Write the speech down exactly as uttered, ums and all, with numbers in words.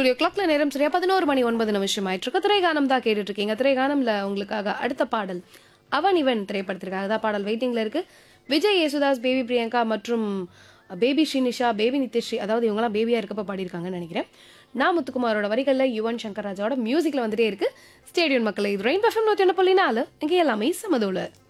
Studio கிளாக்ல நேரம் சரியா பதினோரு மணி ஒன்பது நிமிஷம் ஆயிட்டு இருக்கு. திரைகானம் தான் கேட்டுட்டு இருக்கீங்க. திரைகானம்ல உங்களுக்காக அடுத்த பாடல் அவன் இவன் திரைப்படத்திற்காக தான் பாடல் வெயிட்டிங்ல இருக்கு. விஜய் யேசுதாஸ், பேபி பிரியங்கா மற்றும் பேபி ஸ்ரீனிஷா, பேபி நித்யஸ்ரீ, அதாவது இவங்கலாம் பேபியா இருக்கப்ப பாடியிருக்காங்கன்னு நினைக்கிறேன். நான் முத்துக்குமாரோட வரிகள்ல யுவன் சங்கர் ராஜாவோட மியூசிக்ல வந்துட்டே இருக்கு. ஸ்டேடியம் மக்களை இது ரெயின் எஃப்எம் நூற்றி ஒன்று புள்ளி நாலு இங்கே எல்லாமே சமதோல.